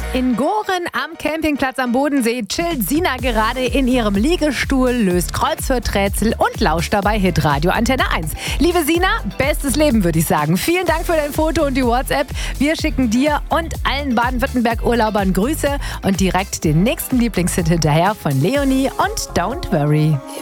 In Goren am Campingplatz am Bodensee chillt Sina gerade in ihrem Liegestuhl, löst Kreuzworträtsel und lauscht dabei Hitradio Antenne 1. Liebe Sina, bestes Leben, würde ich sagen. Vielen Dank für dein Foto und die WhatsApp. Wir schicken dir und allen Baden-Württemberg-Urlaubern Grüße und direkt den nächsten Lieblingshit hinterher von Leonie und Don't Worry.